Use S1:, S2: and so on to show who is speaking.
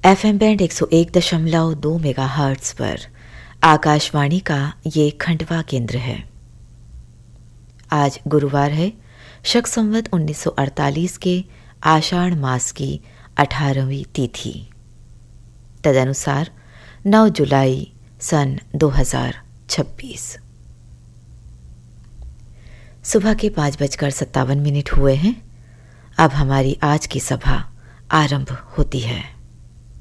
S1: FM band 101.2 megahertz पर आकाशवाणी का ये खंडवा केंद्र है। आज गुरुवार है, शक संवत 1948 के आषाढ़ मास की 18वीं तिथि, तदनुसार 9 जुलाई सन 2026। सुबह के 5:57 हुए हैं। अब हमारी आज की सभा आरंभ होती है।